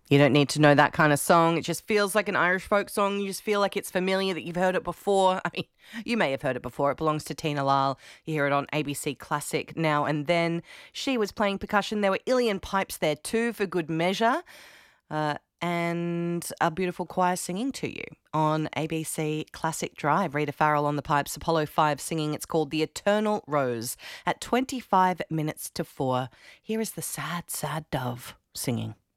You don't need to know that kind of song. It just feels like an Irish folk song. You just feel like it's familiar, that you've heard it before. I mean, you may have heard it before. It belongs to Tina Lyle. You hear it on ABC Classic now and then. She was playing percussion. There were uilleann pipes there too, for good measure. And a beautiful choir singing to you on ABC Classic Drive. Rita Farrell on the pipes, Apollo 5 singing. It's called The Eternal Rose at 25 minutes to 4. Here is the sad, sad dove singing.